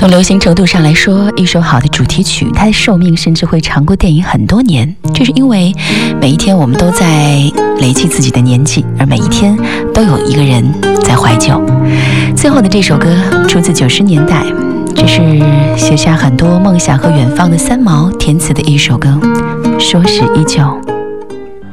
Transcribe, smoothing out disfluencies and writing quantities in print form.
从流行程度上来说，一首好的主题曲，它的寿命甚至会长过电影很多年，就是因为每一天我们都在累积自己的年纪，而每一天都有一个人在怀旧。最后的这首歌出自90年代，这是写下很多梦想和远方的三毛填词的一首歌，说是依旧。